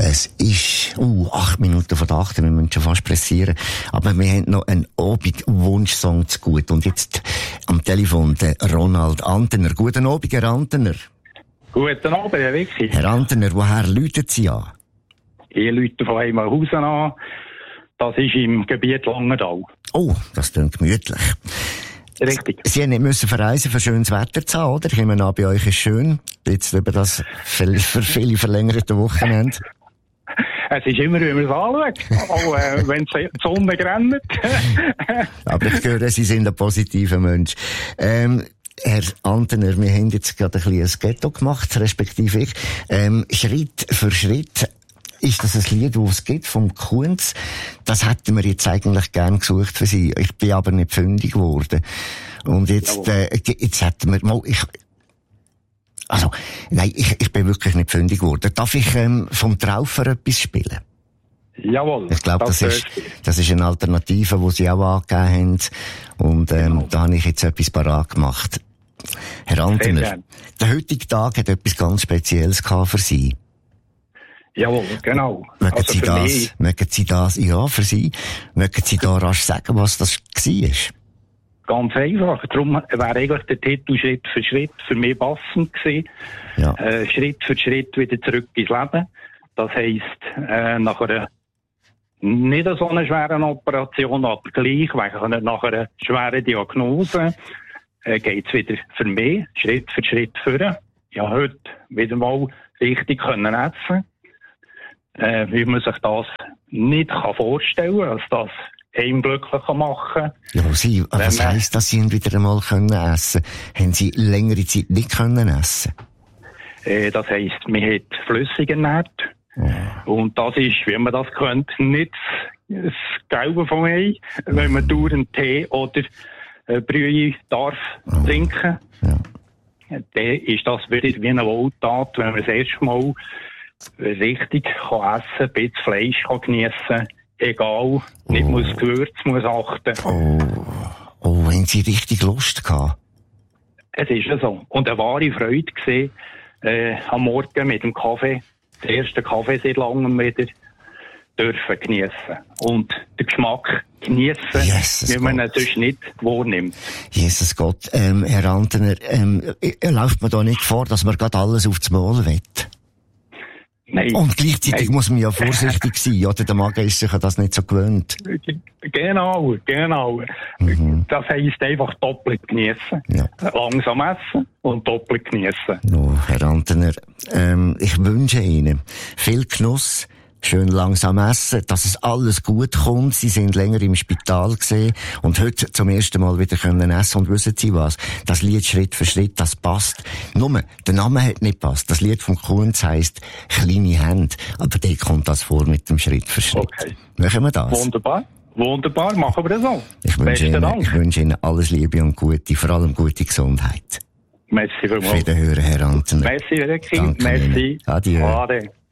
Es ist 8 Minuten vor 8, wir müssen schon fast pressieren. Aber wir haben noch einen Abend-Wunschsong zu gut. Und jetzt am Telefon der Ronald Antener. Guten Abend, Herr Antener. Guten Abend, Herr Vicky. Herr Antener, woher läuten Sie an? Ich läute von Heimerhausen an. Das ist im Gebiet Langenthal. Oh, das klingt gemütlich. Richtig. Sie haben nicht müssen verreisen, für schönes Wetter zu haben, oder? Ich nehme an, bei euch ist schön. Jetzt über das für viele verlängerte Wochenende. Es ist immer, wie man es anschaut. Auch wenn die Sonne brennt. Aber ich höre, Sie sind ein positiver Mensch. Herr Antener, wir haben jetzt gerade ein bisschen ein Ghetto gemacht, respektive ich. Schritt für Schritt ist das ein Lied, das es gibt, vom Kunz. Das hätten wir jetzt eigentlich gern gesucht für Sie. Ich bin aber nicht fündig geworden. Und jetzt hätten wir mal, ich bin wirklich nicht fündig geworden. Darf ich vom Traufer etwas spielen? Jawohl. Ich glaube, das ist eine Alternative, die Sie auch angegeben haben. Und da habe ich jetzt etwas parat gemacht. Herr Antener, der heutige Tag hat etwas ganz Spezielles gehabt für Sie. Jawohl, genau. Mögen Sie das, ja, für Sie, mögen Sie da rasch sagen, was das war? Ganz einfach. Darum wäre eigentlich der Titel Schritt für Schritt für mich passend gewesen. Ja. Schritt für Schritt wieder zurück ins Leben. Das heisst, nach einer nicht so einer schweren Operation, aber gleich, nach einer schweren Diagnose, geht's wieder für mich Schritt für Schritt führen. Ich habe heute wieder mal richtig essen. Wie man sich das nicht vorstellen kann, dass das einem glücklich machen kann. Ja, was heisst, dass Sie ihn wieder einmal essen können? Haben Sie längere Zeit nicht können essen? Das heisst, man hat flüssig ernährt. Und das ist, wie man das kennt, nicht das Gelbe vom Ei, wenn man dauernd Tee oder Brühe darf trinken. Ja. Dann ist das wieder wie eine Wohltat, wenn man das erste Mal richtig kann essen, ein bisschen Fleisch kann geniessen, egal, nicht muss Gewürz muss achten. Oh, haben Sie richtig Lust gehabt? Es ist ja so. Und eine wahre Freude gesehen, am Morgen mit dem Kaffee, den ersten Kaffee seit langem wieder dürfen geniessen. Und den Geschmack geniessen, wie man ihn sonst nicht wahrnimmt. Jesus Gott, Herr Antener, läuft man da nicht vor, dass man gerade alles aufs Maul will? Nein. Und gleichzeitig muss man ja vorsichtig sein, oder? Der Magen ist sich das nicht so gewöhnt. Genau. Mhm. Das heisst einfach doppelt geniessen. Ja. Langsam essen und doppelt geniessen. No, Herr Antener, ich wünsche Ihnen viel Genuss, schön langsam essen, dass es alles gut kommt. Sie sind länger im Spital gesehen und heute zum ersten Mal wieder können essen. Und wissen Sie was? Das Lied Schritt für Schritt, das passt. Nur, der Name hat nicht passt. Das Lied vom Kunz heisst «Kleine Hände». Aber da kommt das vor mit dem Schritt für Schritt. Okay. Machen wir das? Wunderbar, machen wir das so. Ich wünsche Ihnen alles Liebe und Gute, vor allem gute Gesundheit. Merci vielmals. Wiederhören, Herr Antener. Merci, Ricky. Merci. Adieu. Ade.